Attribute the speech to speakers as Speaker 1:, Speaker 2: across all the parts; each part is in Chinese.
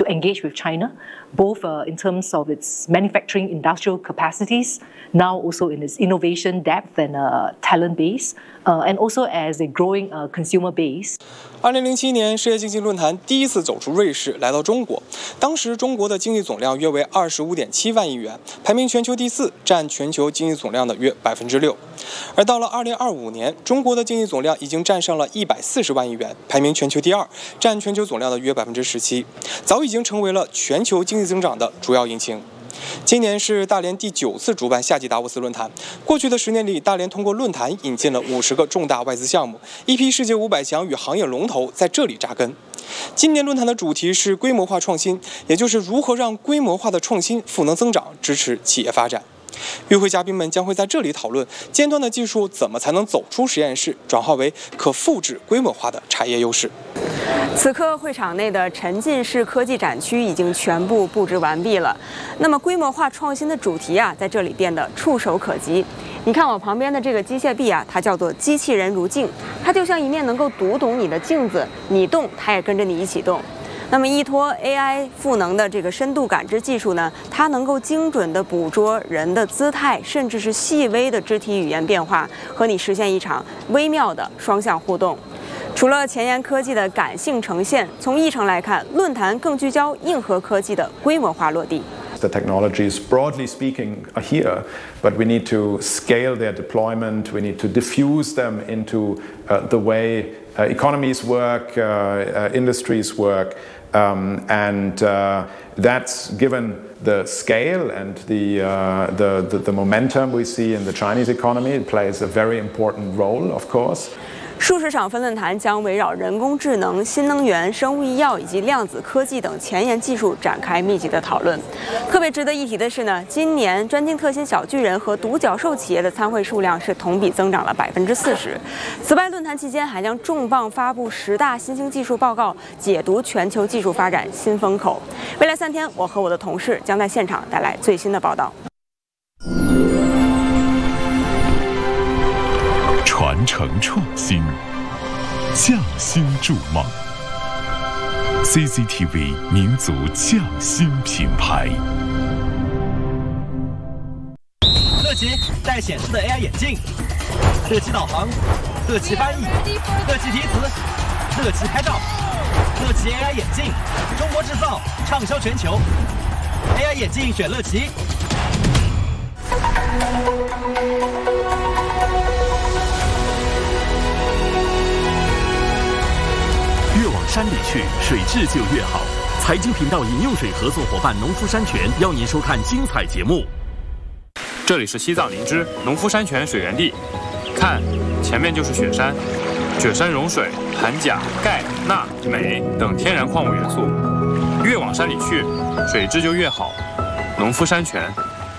Speaker 1: engage with China, both in terms of its manufacturing industrial capacities, now also in its innovation depth and talent base, and also as a growing consumer base.
Speaker 2: 2007年，世界经济论坛第一次走出瑞士，来到中国。当时中国的经济总量约为25.7万亿元，排名全球第4，占全球经济总量的约6%。而到了2025年，中国的经济总量已经占上了140万亿元，排名全球第2，占全球总量的约17%，早已经成为了全球经济增长的主要引擎。 今年是大连第9次主办夏季达沃斯论坛。过去的10年里，大连通过论坛引进了50个重大外资项目，一批世界500强与行业龙头在这里扎根。今年论坛的主题是规模化创新，也就是如何让规模化的创新赋能增长，支持企业发展。 与会嘉宾们将会在这里讨论尖端的技术怎么才能走出实验室，转化为可复制规模化的产业优势。
Speaker 3: 此刻会场内的沉浸式科技展区已经全部布置完毕了。那么规模化创新的主题啊，在这里变得触手可及。你看我旁边的这个机械臂啊，它叫做机器人如镜，它就像一面能够读懂你的镜子，你动它也跟着你一起动。 那么，依托 AI 赋能的这个深度感知技术呢，它能够精准地捕捉人的姿态，甚至是细微的肢体语言变化，和你实现一场微妙的双向互动。除了前沿科技的感性呈现，从议程来看，论坛更聚焦硬核科技的规模化落地。
Speaker 4: The technologies, broadly speaking, are here, but we need to scale their deployment. We need to diffuse them into the way economies work, industries work, and that's given the scale and the momentum we see in the Chinese economy. It plays a very important role, of course.
Speaker 3: 数十场分论坛将围绕人工智能、新能源、生物医药以及量子科技等前沿技术展开密集的讨论。特别值得一提的是呢，今年专精特新小巨人和独角兽企业的参会数量是同比增长了40%。此外，论坛期间还将重磅发布10大新兴技术报告，解读全球技术发展新风口。未来3天，我和我的同事将在现场带来最新的报道。
Speaker 5: 传承创新，匠心筑梦。CCTV 民族匠心品牌。
Speaker 6: 乐奇带显示的 AI 眼镜，乐奇导航，乐奇翻译，乐奇提词，乐奇拍照，乐奇 AI 眼镜，中国制造，畅销全球。AI 眼镜选乐奇。
Speaker 5: 越往山里去，水质就越好。财经频道饮用水合作伙伴农夫山泉邀您收看精彩节目。
Speaker 7: 这里是西藏林芝农夫山泉水源地，看，前面就是雪山，雪山融水含钾、钙、钠、镁等天然矿物元素。越往山里去，水质就越好。农夫山泉。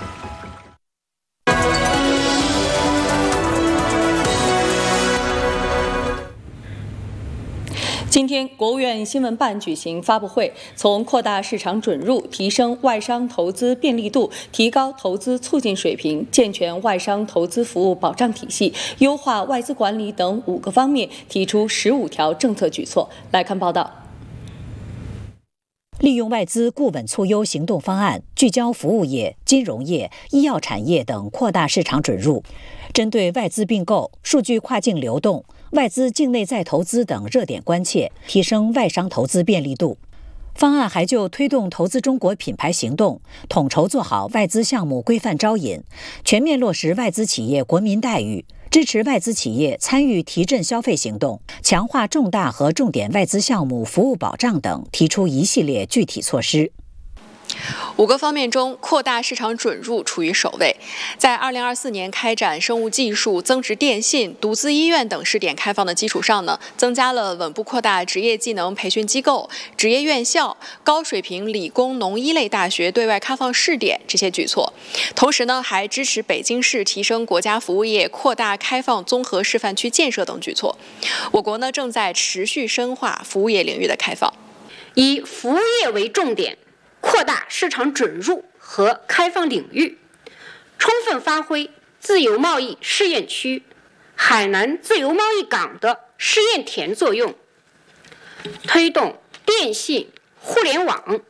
Speaker 8: 今天，国务院新闻办举行发布会，从扩大市场准入、提升外商投资便利度、提高投资促进水平、健全外商投资服务保障体系、优化外资管理等5个方面，提出15条政策举措。来看报道。
Speaker 9: 利用外资固稳促优行动方案，聚焦服务业、金融业、医药产业等扩大市场准入，针对外资并购、数据跨境流动、外资境内再投资等热点关切，提升外商投资便利度。方案还就推动投资中国品牌行动，统筹做好外资项目规范招引，全面落实外资企业国民待遇。 支持外资企业参与提振消费行动，强化重大和重点外资项目服务保障等，提出一系列具体措施。
Speaker 10: 5个方面中，扩大市场准入处于首位。在2024年开展生物技术、增值电信、独资医院等试点开放的基础上呢，增加了稳步扩大职业技能培训机构、职业院校、高水平理工农医类大学对外开放试点这些举措。同时呢，还支持北京市提升国家服务业、扩大开放综合示范区建设等举措。我国呢，正在持续深化服务业领域的开放，
Speaker 11: 以服务业为重点。 扩大市场准入和开放领域，充分发挥自由贸易试验区、海南自由贸易港的试验田作用，推动电信、互联网、